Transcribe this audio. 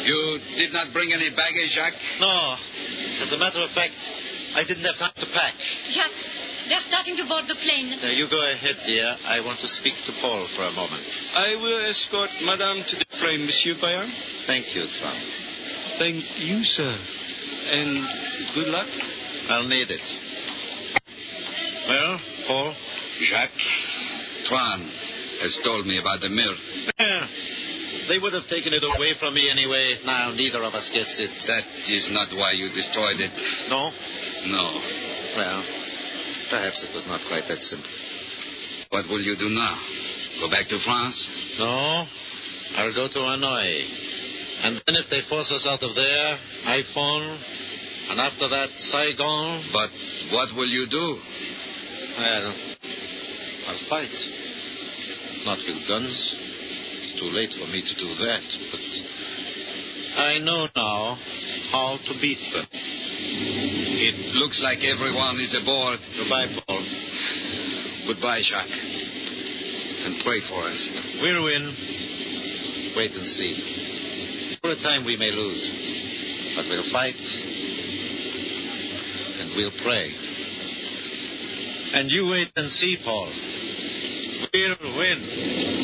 You did not bring any baggage, Jacques? No. As a matter of fact, I didn't have time to pack. Jacques, they're starting to board the plane. You go ahead, dear. I want to speak to Paul for a moment. I will escort Madame to the plane, Monsieur Payan. Thank you, Tron. Thank you, sir. And good luck. I'll need it. Well, Paul? Jacques, Tron has told me about the mill. Yeah. They would have taken it away from me anyway. Now neither of us gets it. That is not why you destroyed it. No? No. Well, perhaps it was not quite that simple. What will you do now? Go back to France? No. I'll go to Hanoi. And then if they force us out of there, Haiphong, and after that, Saigon. But what will you do? Well, I'll fight. Not with guns. It's too late for me to do that, but I know now how to beat them. It looks like everyone is aboard. Goodbye, Paul. Goodbye, Jacques. And pray for us. We'll win. Wait and see. For a time we may lose, but we'll fight, and we'll pray. And you wait and see, Paul. We'll win.